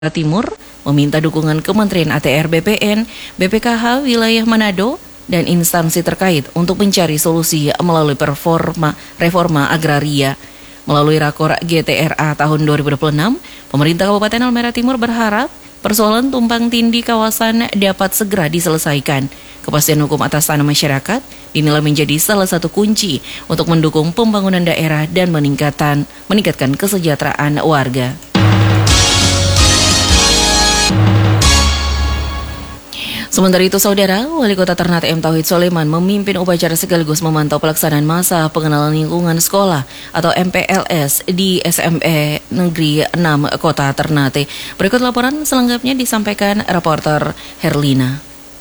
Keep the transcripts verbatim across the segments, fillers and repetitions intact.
Timur meminta dukungan Kementerian A T R B P N, B P K H wilayah Manado, dan instansi terkait untuk mencari solusi melalui performa, reforma agraria. Melalui Rakor G T R A tahun dua ribu dua puluh enam, pemerintah Kabupaten Halmahera Timur berharap persoalan tumpang tindih kawasan dapat segera diselesaikan. Kepastian hukum atas tanah masyarakat dinilai menjadi salah satu kunci untuk mendukung pembangunan daerah dan meningkatkan, meningkatkan kesejahteraan warga. Sementara itu, Saudara, Wali Kota Ternate M. Tauhid Soleman memimpin upacara sekaligus memantau pelaksanaan masa pengenalan lingkungan sekolah atau M P L S di S M P Negeri enam Kota Ternate. Berikut laporan selengkapnya disampaikan reporter Herlina.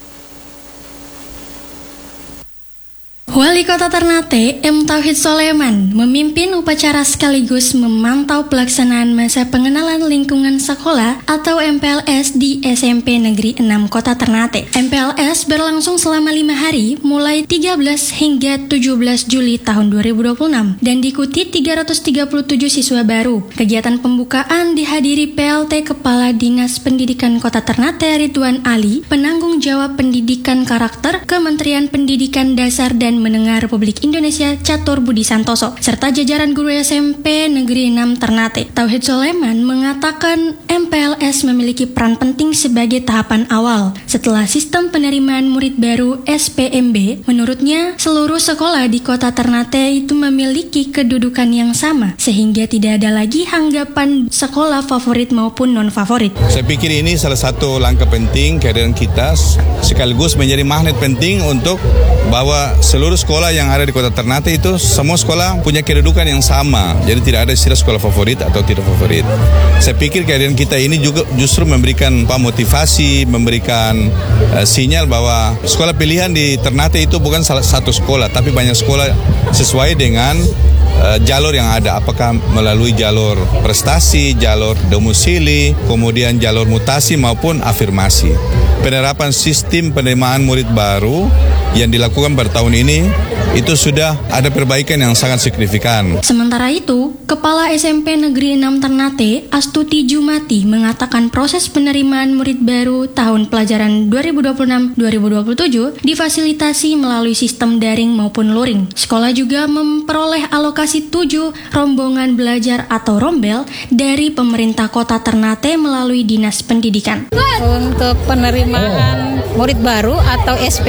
Wali Kota Ternate M. Tauhid Soleman memimpin upacara sekaligus memantau pelaksanaan masa pengenalan lingkungan sekolah atau M P L S di S M P Negeri enam Kota Ternate. M P L S berlangsung selama lima hari mulai tiga belas hingga tujuh belas Juli tahun dua ribu dua puluh enam dan diikuti tiga ratus tiga puluh tujuh siswa baru. Kegiatan pembukaan dihadiri P L T Kepala Dinas Pendidikan Kota Ternate Ridwan Ali, penanggung jawab pendidikan karakter Kementerian Pendidikan Dasar dan Menengah Republik Indonesia Catur Budi Santoso, serta jajaran guru S M P Negeri enam Ternate. Tauhid Soleman mengatakan M P L S memiliki peran penting sebagai tahapan awal setelah sistem penerimaan murid baru S P M B. Menurutnya, seluruh sekolah di Kota Ternate itu memiliki kedudukan yang sama, sehingga tidak ada lagi anggapan sekolah favorit maupun non-favorit. Saya pikir ini salah satu langkah penting kehadiran kita, sekaligus menjadi magnet penting untuk bahwa seluruh sekolah yang ada di Kota Ternate itu semua sekolah punya kedudukan yang sama. Jadi tidak ada istilah sekolah favorit atau tidak favorit. Saya pikir kehadiran kita ini juga justru memberikan motivasi, memberikan uh, sinyal bahwa sekolah pilihan di Ternate itu bukan salah satu sekolah, tapi banyak sekolah sesuai dengan uh, jalur yang ada. Apakah melalui jalur prestasi, jalur domisili, kemudian jalur mutasi maupun afirmasi. Penerapan sistem penerimaan murid baru yang dilakukan pada tahun ini itu sudah ada perbaikan yang sangat signifikan. Sementara itu, Kepala S M P Negeri enam Ternate, Astuti Jumati, mengatakan proses penerimaan murid baru tahun pelajaran dua ribu dua puluh enam dua ribu dua puluh tujuh difasilitasi melalui sistem daring maupun luring. Sekolah juga memperoleh alokasi tujuh rombongan belajar atau rombel dari pemerintah Kota Ternate melalui Dinas Pendidikan. Untuk penerimaan murid baru atau S P